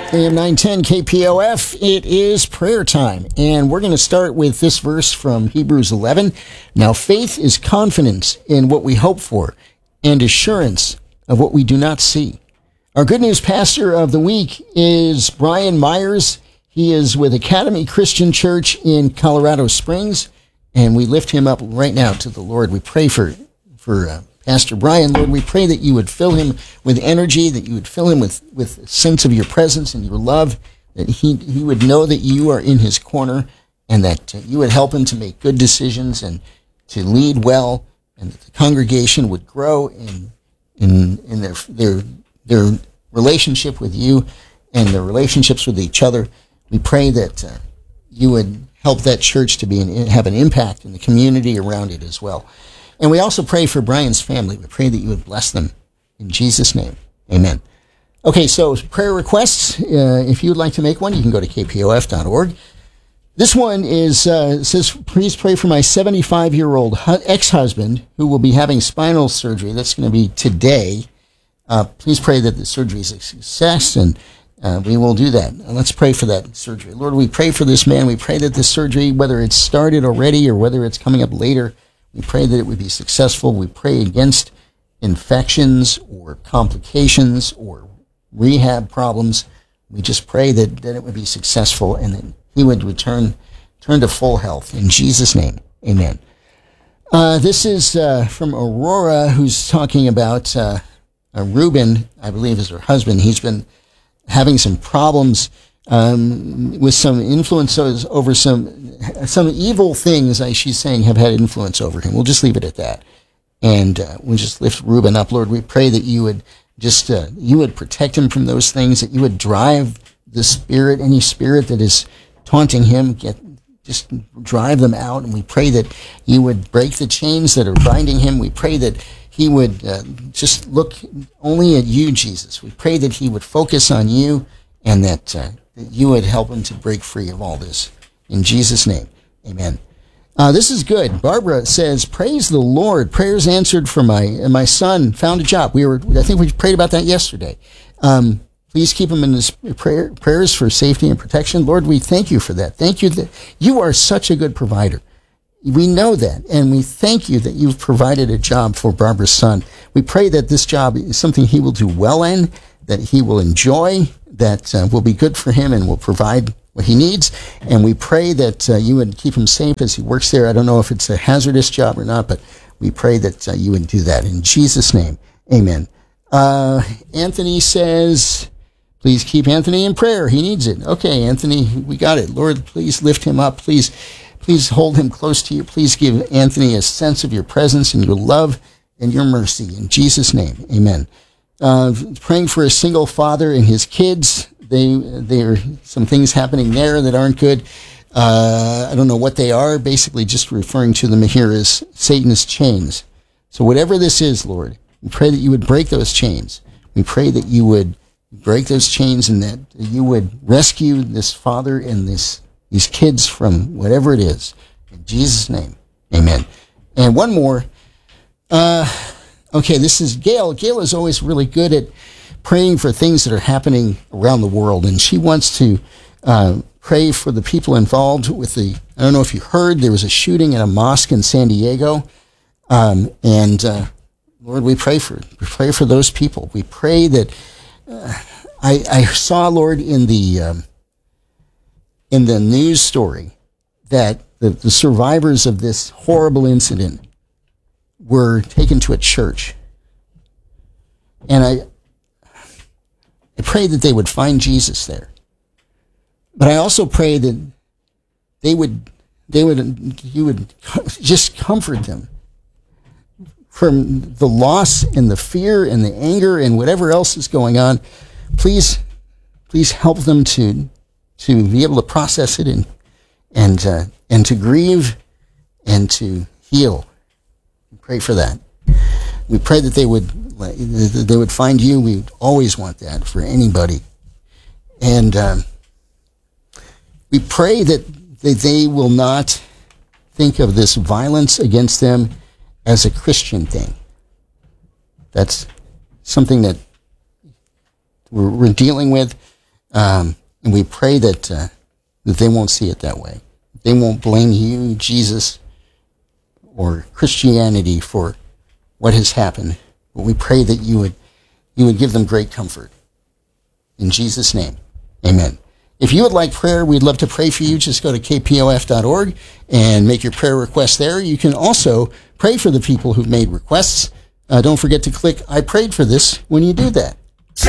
AM 910 KPOF, it is prayer time, and we're going to start with this verse from Hebrews 11. Now faith is confidence in what we hope for and assurance of what we do not see. Our good news pastor of the week is Brian Myers. He is with Academy Christian Church in Colorado Springs, and we lift him up right now to the Lord. We pray for Pastor Brian. Lord, we pray that you would fill him with energy, that you would fill him with a sense of your presence and your love, that he would know that you are in his corner, and that you would help him to make good decisions and to lead well, and that the congregation would grow in their relationship with you and their relationships with each other. We pray that you would help that church to have an impact in the community around it as well. And we also pray for Brian's family. We pray that you would bless them. In Jesus' name, amen. Okay, so prayer requests. If you would like to make one, you can go to kpof.org. This one says, please pray for my 75-year-old ex-husband who will be having spinal surgery. That's going to be today. Please pray that the surgery is a success, and we will do that. Let's pray for that surgery. Lord, we pray for this man. We pray that this surgery, whether it's started already or whether it's coming up later, we pray that it would be successful. We pray against infections or complications or rehab problems. We just pray that it would be successful and that he would return to full health. In Jesus' name, amen. This is from Aurora, who's talking about Reuben, I believe is her husband. He's been having some problems with some influences over some evil things, she's saying, have had influence over him. We'll just leave it at that. And we'll just lift Reuben up. Lord, we pray that you would you would protect him from those things, that you would drive the spirit, any spirit that is taunting him, just drive them out. And we pray that you would break the chains that are binding him. We pray that he would just look only at you, Jesus. We pray that he would focus on you, and that you would help him to break free of all this. In Jesus' name, amen. This is good. Barbara says, praise the Lord. Prayers answered for my son found a job. I think we prayed about that yesterday. Please keep him in his prayers for safety and protection. Lord, we thank you for that. Thank you that you are such a good provider. We know that, and we thank you that you've provided a job for Barbara's son. We pray that this job is something he will do well in, that he will enjoy, that will be good for him and will provide what he needs. And we pray that you would keep him safe as he works there. I don't know if it's a hazardous job or not, but we pray that you would do that. In Jesus' name, amen. Anthony says, please keep Anthony in prayer. He needs it. Okay, Anthony, we got it. Lord, please lift him up. Please hold him close to you. Please give Anthony a sense of your presence and your love and your mercy. In Jesus' name, amen. Praying for a single father and his kids. There are some things happening there that aren't good. I don't know what they are. Basically, just referring to them here as Satan's chains. So whatever this is, Lord, we pray that you would break those chains. We pray that you would break those chains and that you would rescue this father and these kids from whatever it is. In Jesus' name, amen. And one more. Okay, this is Gail. Gail is always really good at praying for things that are happening around the world, and she wants to pray for the people involved with I don't know if you heard, there was a shooting in a mosque in San Diego, and Lord, we pray for those people. We pray that I saw, Lord, in the news story that the survivors of this horrible incident were taken to a church. And I pray that they would find Jesus there. But I also pray that you would just comfort them from the loss and the fear and the anger and whatever else is going on. Please help them to be able to process it and to grieve and to heal. We pray for that. We pray that they would find you. We always want that for anybody. And we pray that they will not think of this violence against them as a Christian thing. That's something that we're dealing with. And we pray that that they won't see it that way. They won't blame you, Jesus, or Christianity for what has happened. But we pray that you would give them great comfort. In Jesus' name, amen. If you would like prayer, we'd love to pray for you. Just go to kpof.org and make your prayer request there. You can also pray for the people who've made requests. Don't forget to click I prayed for this when you do that.